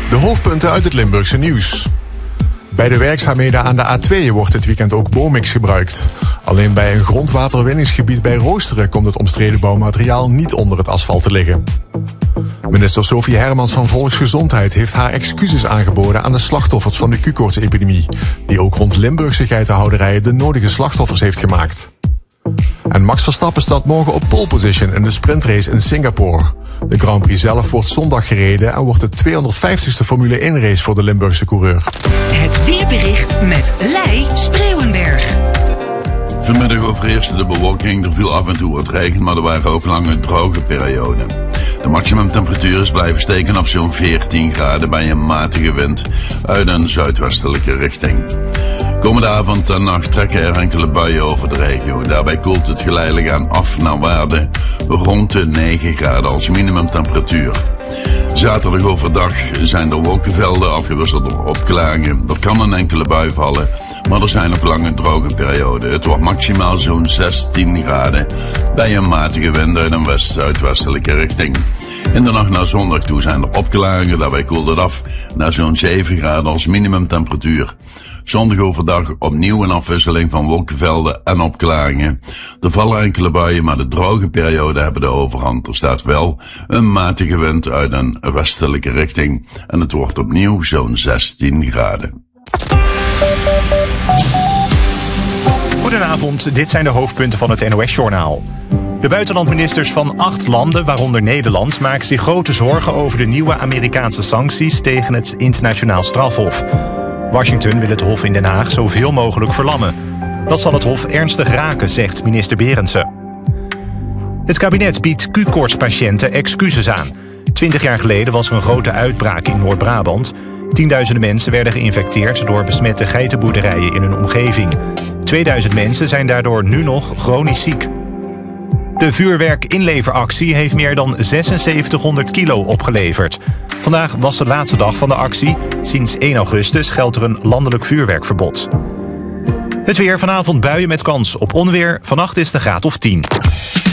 De hoofdpunten uit het Limburgse nieuws. Bij de werkzaamheden aan de A2 wordt dit weekend ook Bomix gebruikt. Alleen bij een grondwaterwinningsgebied bij Roosteren komt het omstreden bouwmateriaal niet onder het asfalt te liggen. Minister Sophie Hermans van Volksgezondheid heeft haar excuses aangeboden aan de slachtoffers van de Q-koortsepidemie, die ook rond Limburgse geitenhouderijen de nodige slachtoffers heeft gemaakt. En Max Verstappen staat morgen op pole position in de sprintrace in Singapore. De Grand Prix zelf wordt zondag gereden en wordt de 250ste Formule 1 race voor de Limburgse coureur. Het weerbericht met Lei Spreeuwenberg. Vanmiddag overheerste de bewolking, er viel af en toe wat regen, maar er waren ook lange droge perioden. De maximumtemperatuur is blijven steken op zo'n 14 graden bij een matige wind uit een zuidwestelijke richting. Komende avond en nacht trekken er enkele buien over de regio. Daarbij koelt het geleidelijk aan af naar waarde rond de 9 graden als minimumtemperatuur. Zaterdag overdag zijn er wolkenvelden afgewisseld door opklaringen. Er kan een enkele bui vallen, maar er zijn ook lange droge perioden. Het wordt maximaal zo'n 16 graden bij een matige wind uit een west-zuidwestelijke richting. In de nacht naar zondag toe zijn er opklaringen, daarbij koelt het af naar zo'n 7 graden als minimumtemperatuur. Zondag overdag opnieuw een afwisseling van wolkenvelden en opklaringen. Er vallen enkele buien, maar de droge perioden hebben de overhand. Er staat wel een matige wind uit een westelijke richting en het wordt opnieuw zo'n 16 graden. Goedenavond, dit zijn de hoofdpunten van het NOS-journaal. De buitenlandministers van 8 landen, waaronder Nederland, maken zich grote zorgen over de nieuwe Amerikaanse sancties tegen het internationaal strafhof. Washington wil het hof in Den Haag zoveel mogelijk verlammen. Dat zal het hof ernstig raken, zegt minister Berendsen. Het kabinet biedt Q-koortspatiënten excuses aan. 20 jaar geleden was er een grote uitbraak in Noord-Brabant. Tienduizenden mensen werden geïnfecteerd door besmette geitenboerderijen in hun omgeving. 2000 mensen zijn daardoor nu nog chronisch ziek. De vuurwerk-inleveractie heeft meer dan 7600 kilo opgeleverd. Vandaag was de laatste dag van de actie. Sinds 1 augustus geldt er een landelijk vuurwerkverbod. Het weer, vanavond buien met kans op onweer. Vannacht is het een graad of 10.